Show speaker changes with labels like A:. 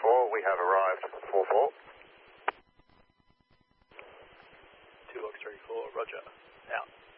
A: 4, we have arrived 4-4.
B: 2 Box 3-4, roger. Out.